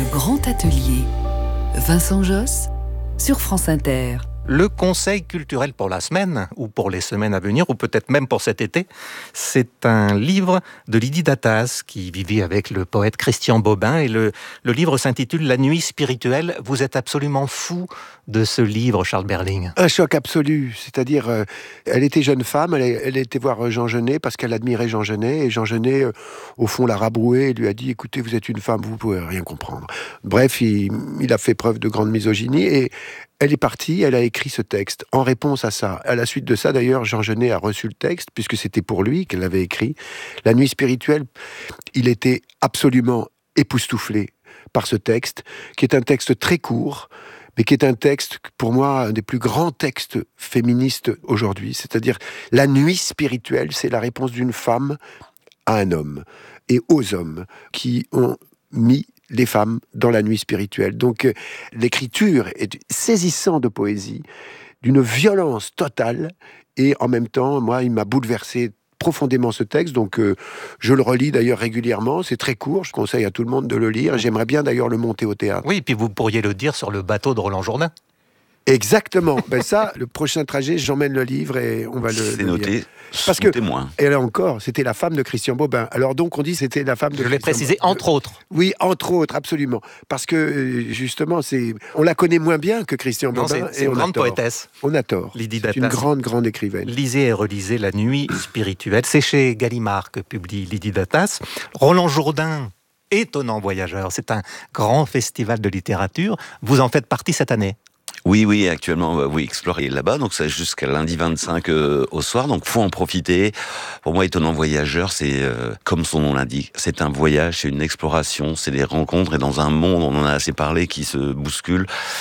grand atelier. Vincent Josse sur France Inter. Le conseil culturel pour la semaine, ou pour les semaines à venir, ou peut-être même pour cet été, c'est un livre de Lydie Datas, qui vivait avec le poète Christian Bobin, et le livre s'intitule « La nuit spirituelle ». Vous êtes absolument fou de ce livre, Charles Berling. Un choc absolu, c'est-à-dire, elle était jeune femme, elle était voir Jean Genet, parce qu'elle admirait Jean Genet, et Jean Genet, au fond, l'a rabroué, et lui a dit « Écoutez, vous êtes une femme, vous pouvez rien comprendre ». Bref, il a fait preuve de grande misogynie, et elle est partie, elle a écrit ce texte en réponse à ça. À la suite de ça, d'ailleurs, Jean Genet a reçu le texte, puisque c'était pour lui qu'elle l'avait écrit. La nuit spirituelle, il était absolument époustouflé par ce texte, qui est un texte très court, mais qui est un texte, pour moi, un des plus grands textes féministes aujourd'hui. C'est-à-dire, la nuit spirituelle, c'est la réponse d'une femme à un homme, et aux hommes qui ont mis les femmes dans la nuit spirituelle. Donc, l'écriture est saisissante de poésie, d'une violence totale, et en même temps, moi, il m'a bouleversé profondément ce texte, donc je le relis d'ailleurs régulièrement, c'est très court, je conseille à tout le monde de le lire, j'aimerais bien d'ailleurs le monter au théâtre. Oui, et puis vous pourriez le dire sur le bateau de Roland Jourdain. Exactement. Ben ça, le prochain trajet, j'emmène le livre et on va C'est le noté. lire. Parce que, témoin. et là encore, c'était la femme de Christian Bobin. Alors donc, on dit c'était la femme de Je l'ai Christian précisé, Bobin. entre autres. Oui, entre autres, absolument. Parce que, justement, on la connaît moins bien que Christian Non, Bobin. c'est une grande poétesse. On a tort. Lydie C'est une Datas. grande écrivaine. Lisez et relisez La nuit spirituelle. C'est chez Gallimard que publie Lydie Datas. Roland Jourdain, étonnant voyageur. C'est un grand festival de littérature. Vous en faites partie cette année. Oui, actuellement, vous explorez là-bas, donc c'est jusqu'à lundi 25 au soir, donc faut en profiter. Pour moi, étonnant voyageur, c'est comme son nom l'indique, c'est un voyage, c'est une exploration, c'est des rencontres, et dans un monde, on en a assez parlé, qui se bouscule,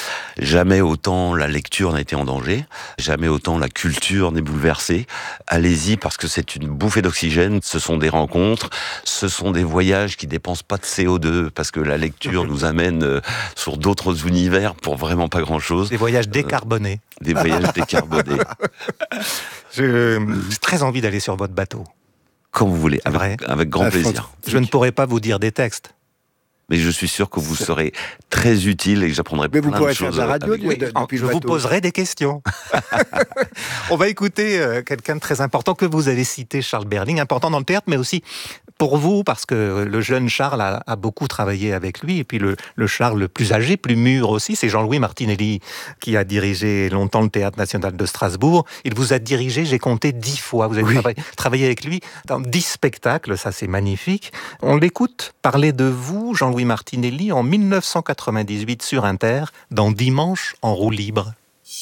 jamais autant la lecture n'a été en danger, jamais autant la culture n'est bouleversée. Allez-y, parce que c'est une bouffée d'oxygène, ce sont des rencontres, ce sont des voyages qui dépensent pas de CO2, parce que la lecture nous amène sur d'autres univers pour vraiment pas grand-chose. Des voyages décarbonés. Des voyages décarbonés. J'ai très envie d'aller sur votre bateau. Quand vous voulez, avec grand plaisir. Je ne pourrais pas vous dire des textes. Mais je suis sûr que vous serez très utile et que j'apprendrai plein de choses. Mais vous pourrez faire de la radio depuis je le vous bateau. poserai des questions. On va écouter quelqu'un de très important que vous avez cité, Charles Berling, important dans le théâtre, mais aussi pour vous, parce que le jeune Charles a beaucoup travaillé avec lui, et puis le Charles le plus âgé, plus mûr aussi, c'est Jean-Louis Martinelli, qui a dirigé longtemps le Théâtre National de Strasbourg. Il vous a dirigé, j'ai compté 10 fois. Vous avez travaillé avec lui dans 10 spectacles, ça c'est magnifique. On l'écoute parler de vous, Jean-Louis Martinelli, en 1998 sur Inter, dans Dimanche en roue libre.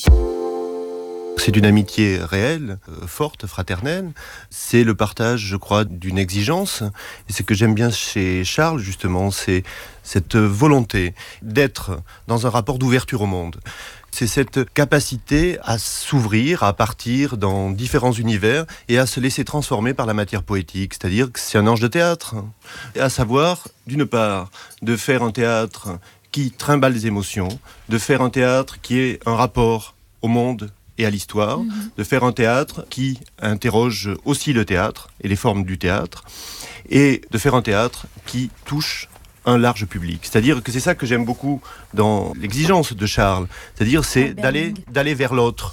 C'est une amitié réelle, forte, fraternelle. C'est le partage, je crois, d'une exigence. Et ce que j'aime bien chez Charles, justement, c'est cette volonté d'être dans un rapport d'ouverture au monde. C'est cette capacité à s'ouvrir, à partir dans différents univers et à se laisser transformer par la matière poétique. C'est-à-dire que c'est un ange de théâtre. Et à savoir, d'une part, de faire un théâtre qui trimballe les émotions, de faire un théâtre qui ait un rapport au monde et à l'histoire, de faire un théâtre qui interroge aussi le théâtre et les formes du théâtre, et de faire un théâtre qui touche un large public. C'est-à-dire que c'est ça que j'aime beaucoup dans l'exigence de Charles, c'est-à-dire c'est d'aller vers l'autre.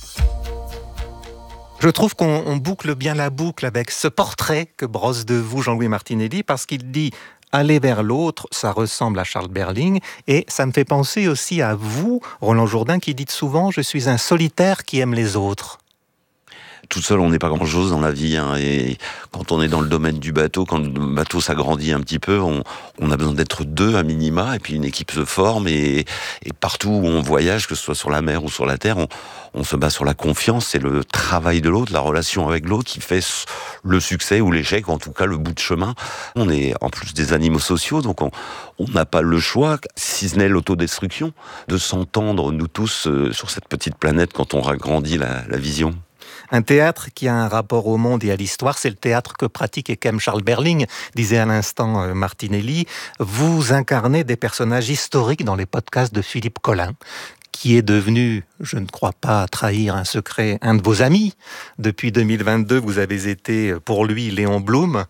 Je trouve qu'on boucle bien la boucle avec ce portrait que brosse de vous Jean-Louis Martinelli, parce qu'il dit « aller vers l'autre », ça ressemble à Charles Berling, et ça me fait penser aussi à vous, Roland Jourdain, qui dites souvent « je suis un solitaire qui aime les autres ». Tout seul, on n'est pas grand-chose dans la vie, hein, et quand on est dans le domaine du bateau, quand le bateau s'agrandit un petit peu, on a besoin d'être deux à minima, et puis une équipe se forme, et partout où on voyage, que ce soit sur la mer ou sur la terre, on se base sur la confiance, c'est le travail de l'autre, la relation avec l'autre qui fait le succès ou l'échec, en tout cas le bout de chemin. On est en plus des animaux sociaux, donc on n'a pas le choix, si ce n'est l'autodestruction, de s'entendre nous tous sur cette petite planète quand on agrandit la vision. Un théâtre qui a un rapport au monde et à l'histoire, c'est le théâtre que pratique et qu'aime Charles Berling, disait à l'instant Martinelli. Vous incarnez des personnages historiques dans les podcasts de Philippe Collin, qui est devenu, je ne crois pas trahir un secret, un de vos amis. Depuis 2022, vous avez été pour lui Léon Blum.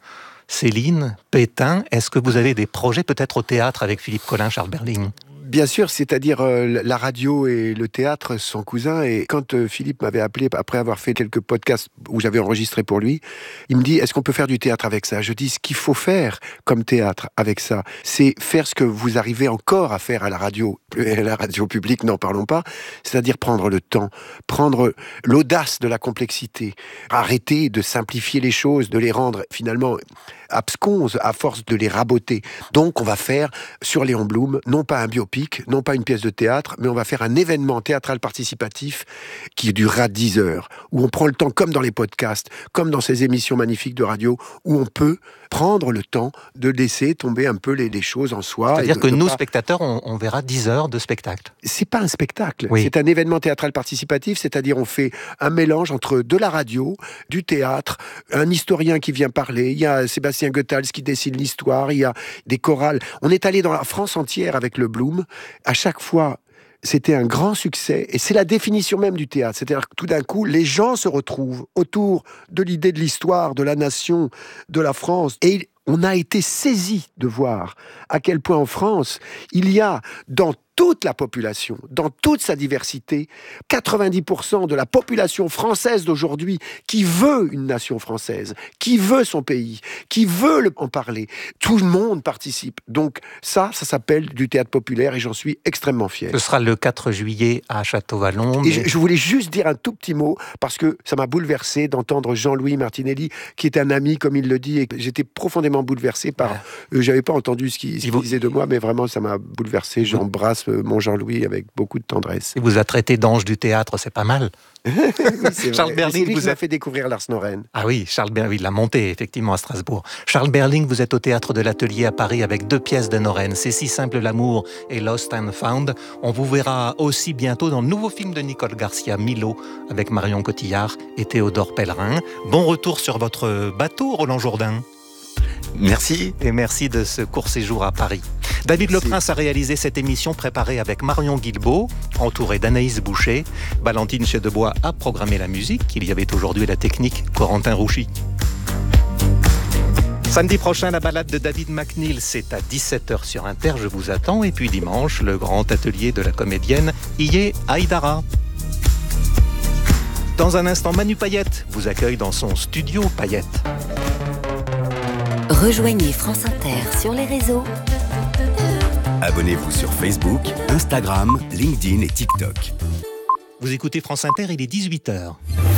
Céline, Pétain. Est-ce que vous avez des projets peut-être au théâtre avec Philippe Collin, Charles Berling ? Bien sûr, c'est-à-dire la radio et le théâtre sont cousins. Et quand Philippe m'avait appelé, après avoir fait quelques podcasts où j'avais enregistré pour lui, il me dit, est-ce qu'on peut faire du théâtre avec ça ? Je dis, ce qu'il faut faire comme théâtre avec ça, c'est faire ce que vous arrivez encore à faire à la radio. Et à la radio publique, n'en parlons pas. C'est-à-dire prendre le temps, prendre l'audace de la complexité, arrêter de simplifier les choses, de les rendre finalement absconses à force de les raboter. Donc on va faire sur Léon Blum, non pas un biopic, non pas une pièce de théâtre, mais on va faire un événement théâtral participatif qui durera 10 heures, où on prend le temps, comme dans les podcasts, comme dans ces émissions magnifiques de radio, où on peut prendre le temps de laisser tomber un peu les choses en soi. C'est-à-dire que nous, spectateurs, on verra 10 heures de spectacle. C'est pas un spectacle, oui. C'est un événement théâtral participatif, c'est-à-dire on fait un mélange entre de la radio, du théâtre, un historien qui vient parler, il y a Sébastien Goethals qui dessine l'histoire, il y a des chorales. On est allé dans la France entière avec le Blum. À chaque fois, c'était un grand succès et c'est la définition même du théâtre. C'est-à-dire que tout d'un coup, les gens se retrouvent autour de l'idée de l'histoire, de la nation, de la France. Et on a été saisis de voir à quel point en France, il y a dans toute la population, dans toute sa diversité, 90% de la population française d'aujourd'hui qui veut une nation française, qui veut son pays, qui veut en parler. Tout le monde participe. Donc ça s'appelle du théâtre populaire et j'en suis extrêmement fier. Ce sera le 4 juillet à Château-Vallon. Et je voulais juste dire un tout petit mot, parce que ça m'a bouleversé d'entendre Jean-Louis Martinelli, qui est un ami, comme il le dit, et j'étais profondément bouleversé par... j'avais pas entendu ce qu'il disait de moi, mais vraiment ça m'a bouleversé. J'embrasse mon Jean-Louis avec beaucoup de tendresse. Il vous a traité d'ange du théâtre, c'est pas mal. Oui, c'est Charles vrai. Berling, c'est lui vous qui m'a êtes... fait découvrir Lars Noren. Ah oui, Charles Berling, il l'a monté effectivement à Strasbourg. Charles Berling, vous êtes au Théâtre de l'Atelier à Paris avec 2 pièces de Noren, C'est si simple l'amour et Lost and Found. On vous verra aussi bientôt dans le nouveau film de Nicole Garcia, Milo, avec Marion Cotillard et Théodore Pellerin. Bon retour sur votre bateau, Roland Jourdain. Merci. Et merci de ce court séjour à Paris. David Leprince a réalisé cette émission préparée avec Marion Guilbault, entourée d'Anaïs Boucher. Valentine Chedebois a programmé la musique. Il y avait aujourd'hui la technique Corentin Rouchy. Samedi prochain, la balade de David McNeil, c'est à 17h sur Inter, je vous attends. Et puis dimanche, le grand atelier de la comédienne Iye Haïdara. Dans un instant, Manu Payette vous accueille dans son studio Payette. Rejoignez France Inter sur les réseaux. Abonnez-vous sur Facebook, Instagram, LinkedIn et TikTok. Vous écoutez France Inter, il est 18h.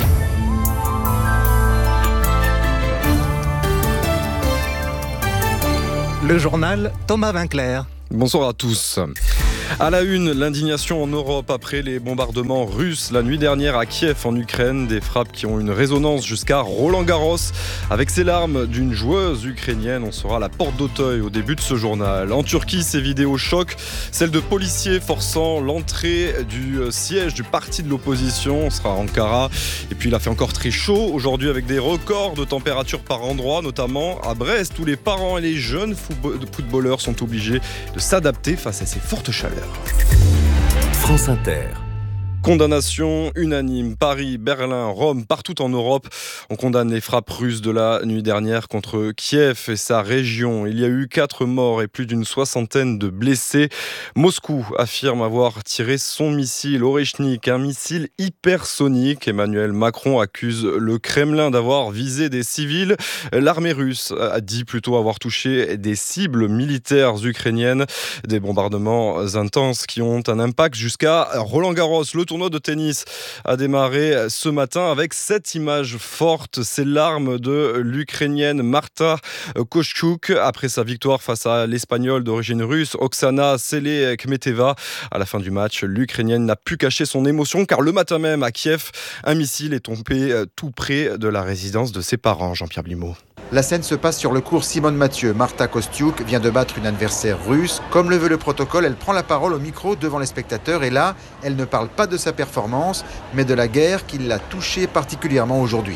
Le journal Thomas Vinclair. Bonsoir à tous. À la une, l'indignation en Europe après les bombardements russes la nuit dernière à Kiev en Ukraine. Des frappes qui ont une résonance jusqu'à Roland-Garros. Avec ces larmes d'une joueuse ukrainienne, on sera à la porte d'Auteuil au début de ce journal. En Turquie, ces vidéos choquent. Celle de policiers forçant l'entrée du siège du parti de l'opposition. On sera à Ankara. Et puis il a fait encore très chaud aujourd'hui avec des records de température par endroit, notamment à Brest où les parents et les jeunes footballeurs sont obligés de s'adapter face à ces fortes chaleurs. France Inter. Condamnation unanime. Paris, Berlin, Rome, partout en Europe, on condamne les frappes russes de la nuit dernière contre Kiev et sa région. Il y a eu 4 morts et plus d'une 60aine de blessés. Moscou affirme avoir tiré son missile Oreshnik, un missile hypersonique. Emmanuel Macron accuse le Kremlin d'avoir visé des civils. L'armée russe a dit plutôt avoir touché des cibles militaires ukrainiennes. Des bombardements intenses qui ont un impact jusqu'à Roland-Garros. Le tournoi de tennis a démarré ce matin avec 7 images fortes. Ces larmes de l'Ukrainienne Marta Kostyuk après sa victoire face à l'Espagnole d'origine russe Oksana Selekhmeteva. À la fin du match, l'Ukrainienne n'a pu cacher son émotion car le matin même à Kiev, un missile est tombé tout près de la résidence de ses parents. Jean-Pierre Blimaud. La scène se passe sur le cours Simone Mathieu. Marta Kostyuk vient de battre une adversaire russe. Comme le veut le protocole, elle prend la parole au micro devant les spectateurs et là, elle ne parle pas de sa performance, mais de la guerre qui l'a touchée particulièrement aujourd'hui.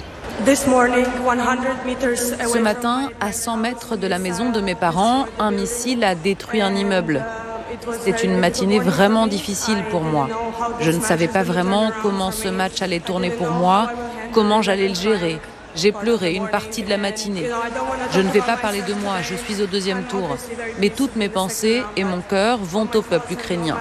Ce matin, à 100 mètres de la maison de mes parents, un missile a détruit un immeuble. C'était une matinée vraiment difficile pour moi. Je ne savais pas vraiment comment ce match allait tourner pour moi, comment j'allais le gérer. J'ai pleuré une partie de la matinée. Je ne vais pas parler de moi, je suis au 2e tour. Mais toutes mes pensées et mon cœur vont au peuple ukrainien.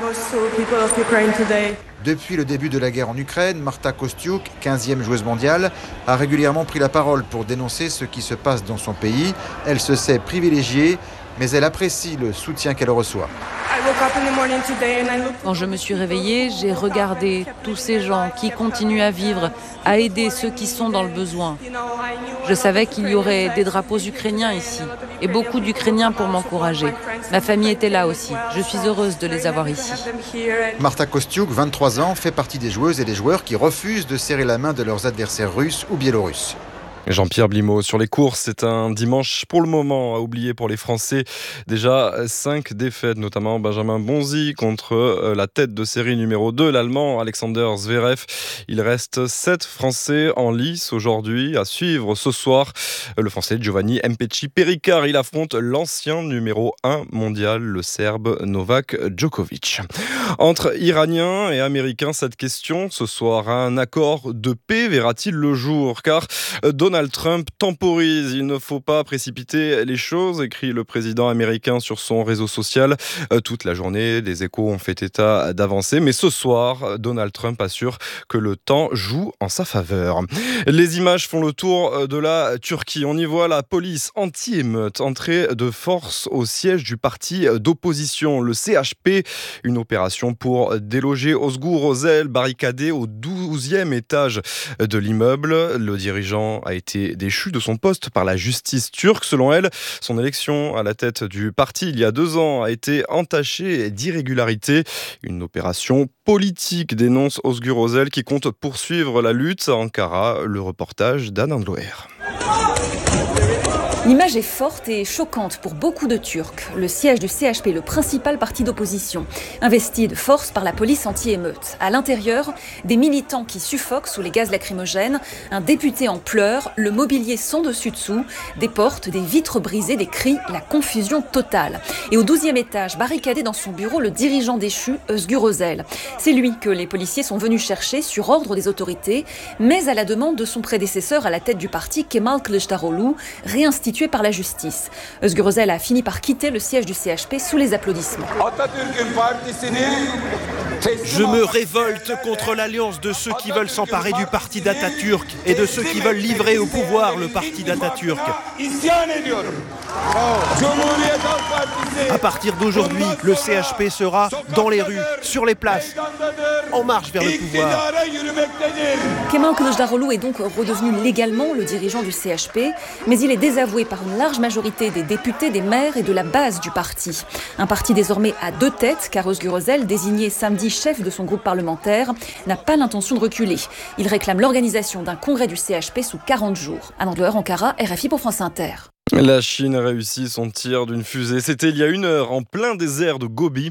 Depuis le début de la guerre en Ukraine, Marta Kostyuk, 15e joueuse mondiale, a régulièrement pris la parole pour dénoncer ce qui se passe dans son pays. Elle se sait privilégiée, mais elle apprécie le soutien qu'elle reçoit. Quand je me suis réveillée, j'ai regardé tous ces gens qui continuent à vivre, à aider ceux qui sont dans le besoin. Je savais qu'il y aurait des drapeaux ukrainiens ici et beaucoup d'Ukrainiens pour m'encourager. Ma famille était là aussi. Je suis heureuse de les avoir ici. Marta Kostyuk, 23 ans, fait partie des joueuses et des joueurs qui refusent de serrer la main de leurs adversaires russes ou biélorusses. Jean-Pierre Blimaud sur les courses, c'est un dimanche pour le moment à oublier pour les Français. Déjà 5 défaites, notamment Benjamin Bonzi contre la tête de série numéro 2, l'Allemand Alexander Zverev. Il reste 7 Français en lice aujourd'hui à suivre ce soir. Le Français Giovanni Mpetshi Pericard, il affronte l'ancien numéro 1 mondial, le Serbe Novak Djokovic. Entre Iraniens et Américains, cette question ce soir, un accord de paix verra-t-il le jour? Car Donald Trump temporise, il ne faut pas précipiter les choses, écrit le président américain sur son réseau social. Toute la journée, les échos ont fait état d'avancées, mais ce soir, Donald Trump assure que le temps joue en sa faveur. Les images font le tour de la Turquie. On y voit la police anti-émeute entrer de force au siège du parti d'opposition, le CHP, une opération pour déloger Özgür Özel, barricadé au 12e étage de l'immeuble. Le dirigeant a été déchu de son poste par la justice turque. Selon elle, son élection à la tête du parti il y a 2 ans a été entachée d'irrégularités. Une opération politique, dénonce Özgür Özel, qui compte poursuivre la lutte à Ankara. Le reportage d'Anne Andloer. L'image est forte et choquante pour beaucoup de Turcs. Le siège du CHP, le principal parti d'opposition, investi de force par la police anti-émeute. À l'intérieur, des militants qui suffoquent sous les gaz lacrymogènes, un député en pleurs, le mobilier sans dessus-dessous, des portes, des vitres brisées, des cris, la confusion totale. Et au 12e étage, barricadé dans son bureau, le dirigeant déchu, Özgür Özel. C'est lui que les policiers sont venus chercher sur ordre des autorités, mais à la demande de son prédécesseur à la tête du parti, Kemal Kılıçdaroğlu, réinstitué par la justice. Özgür Özel a fini par quitter le siège du CHP sous les applaudissements. Je me révolte contre l'alliance de ceux qui veulent s'emparer du parti d'Atatürk et de ceux qui veulent livrer au pouvoir le parti d'Atatürk. À partir d'aujourd'hui, le CHP sera dans les rues, sur les places, en marche vers le pouvoir. Kemal Kılıçdaroğlu est donc redevenu légalement le dirigeant du CHP, mais il est désavoué par une large majorité des députés, des maires et de la base du parti. Un parti désormais à 2 têtes, car Özgür Özel, désigné samedi chef de son groupe parlementaire, n'a pas l'intention de reculer. Il réclame l'organisation d'un congrès du CHP sous 40 jours. Anne Andloer, Ankara, RFI pour France Inter. La Chine réussit son tir d'une fusée. C'était il y a 1 heure, en plein désert de Gobi.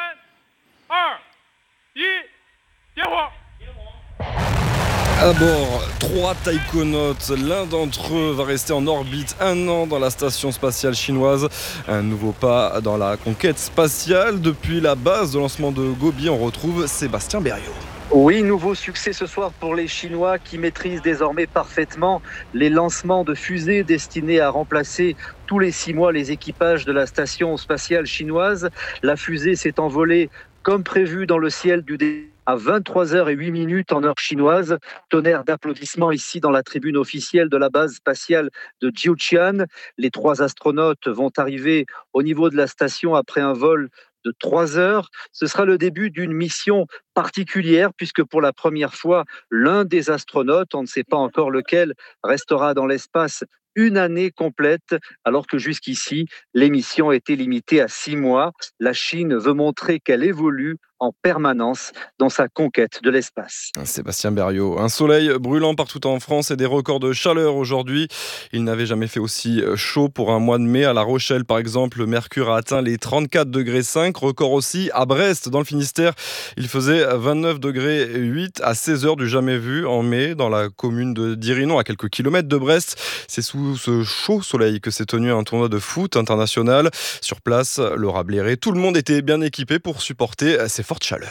À bord, 3 taïkonautes. L'un d'entre eux va rester en orbite 1 an dans la station spatiale chinoise. Un nouveau pas dans la conquête spatiale. Depuis la base de lancement de Gobi, on retrouve Sébastien Berriot. Oui, nouveau succès ce soir pour les Chinois qui maîtrisent désormais parfaitement les lancements de fusées destinés à remplacer tous les 6 mois les équipages de la station spatiale chinoise. La fusée s'est envolée comme prévu dans le ciel du désert à 23h08 en heure chinoise. Tonnerre d'applaudissements ici dans la tribune officielle de la base spatiale de Jiuquan. Les 3 astronautes vont arriver au niveau de la station après un vol de 3 heures. Ce sera le début d'une mission particulière puisque pour la première fois, l'un des astronautes, on ne sait pas encore lequel, restera dans l'espace 1 année complète, alors que jusqu'ici, les missions étaient limitées à 6 mois. La Chine veut montrer qu'elle évolue en permanence dans sa conquête de l'espace. Sébastien Berriot. Un soleil brûlant partout en France et des records de chaleur aujourd'hui. Il n'avait jamais fait aussi chaud pour un mois de mai. À La Rochelle, par exemple, le mercure a atteint les 34,5 degrés. Record aussi à Brest, dans le Finistère. Il faisait 29,8 degrés à 16h du jamais vu en mai, dans la commune de Dirinon, à quelques kilomètres de Brest. C'est sous ce chaud soleil que s'est tenu un tournoi de foot international. Sur place, Laura Bléré, tout le monde était bien équipé pour supporter ces fortes chaleurs.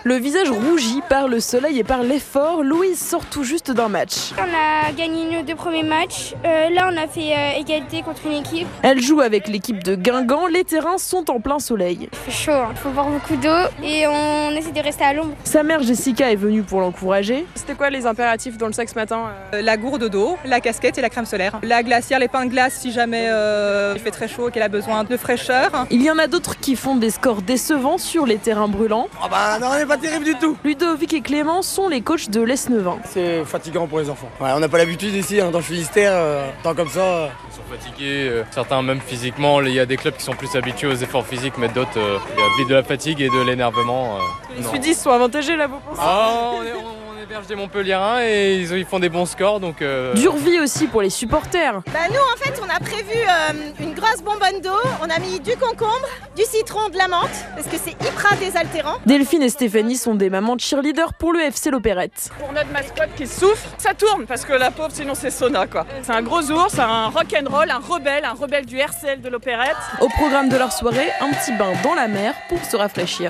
Le visage rougi par le soleil et par l'effort, Louise sort tout juste d'un match. On a gagné nos 2 premiers matchs. Là, on a fait égalité contre une équipe. Elle joue avec l'équipe de Guingamp. Les terrains sont en plein soleil. Il fait chaud, il faut boire beaucoup d'eau et on essaie de rester à l'ombre. Sa mère Jessica est venue pour l'encourager. C'était quoi les impératifs dans le sac ce matin? La gourde d'eau, la casquette et la crème solaire. La glacière, les pains de glace si jamais il fait très chaud et qu'elle a besoin de fraîcheur. Il y en a d'autres qui font des scores décevants sur les terrains brûlants. Non, on n'est pas terrible du tout. Ludovic et Clément sont les coachs de l'Esnevin. C'est fatigant pour les enfants. On n'a pas l'habitude ici, dans le Finistère, tant comme ça. Ils sont fatigués, certains même physiquement. Il y a des clubs qui sont plus habitués aux efforts physiques, mais d'autres, il y a vite de la fatigue et de l'énervement. Les sudistes sont avantagés là, vous pensez? On héberge des Montpelliérains et ils font des bons scores. Donc, Dure vie aussi pour les supporters. Nous, en fait, on a prévu une grosse bonbonne d'eau. On a mis du concombre, du citron, de la menthe, parce que c'est hyper désaltérant. Delphine et Stéphanie sont des mamans de cheerleaders pour le FC L'Opérette. Pour notre mascotte qui souffre, ça tourne, parce que la pauvre, sinon c'est sauna, quoi. C'est un gros ours, un rock'n'roll, un rebelle du RCL de l'Opérette. Au programme de leur soirée, un petit bain dans la mer pour se rafraîchir.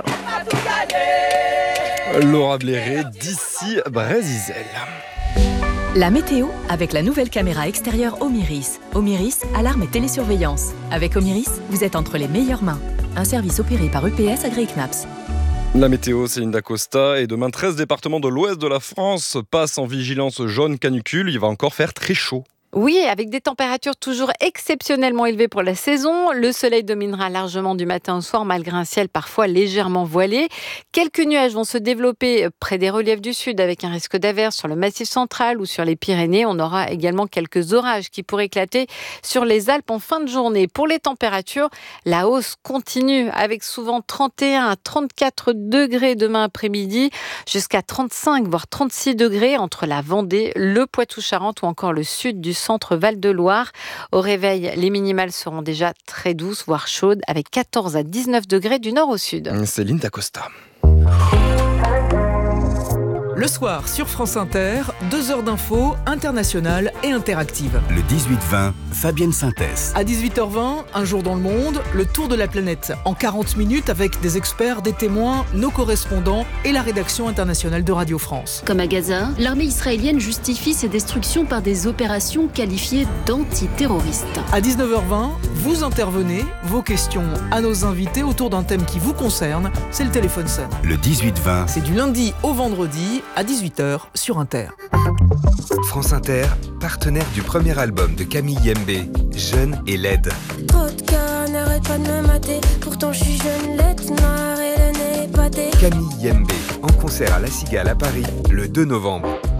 Laura Bléré d'ici Brésil. La météo avec la nouvelle caméra extérieure Omiris. Omiris, alarme et télésurveillance. Avec Omiris, vous êtes entre les meilleures mains. Un service opéré par UPS AgriKnaps. La météo, Céline Dacosta, et demain 13 départements de l'ouest de la France passent en vigilance jaune canicule. Il va encore faire très chaud. Oui, avec des températures toujours exceptionnellement élevées pour la saison. Le soleil dominera largement du matin au soir, malgré un ciel parfois légèrement voilé. Quelques nuages vont se développer près des reliefs du sud, avec un risque d'averse sur le Massif central ou sur les Pyrénées. On aura également quelques orages qui pourraient éclater sur les Alpes en fin de journée. Pour les températures, la hausse continue, avec souvent 31 à 34 degrés demain après-midi, jusqu'à 35 voire 36 degrés entre la Vendée, le Poitou-Charentes ou encore le sud du centre Val-de-Loire. Au réveil, les minimales seront déjà très douces, voire chaudes, avec 14 à 19 degrés du nord au sud. Céline Dacosta. Le soir, sur France Inter, 2 heures d'infos internationales et interactives. Le 18-20, Fabienne Synthèse. À 18h20, Un jour dans le monde, le tour de la planète. En 40 minutes avec des experts, des témoins, nos correspondants et la rédaction internationale de Radio France. Comme à Gaza, l'armée israélienne justifie ses destructions par des opérations qualifiées d'antiterroristes. À 19h20, vous intervenez, vos questions à nos invités autour d'un thème qui vous concerne, c'est le téléphone sonne. Le 18-20. C'est du lundi au vendredi à 18h sur Inter. France Inter, partenaire du premier album de Camille Yembe, Jeune et laide. Trop de cas, n'arrête pas de me mater. Pourtant je suis jeune, laide, noire et le nez épaté. Camille Yembe, en concert à La Cigale à Paris, le 2 novembre.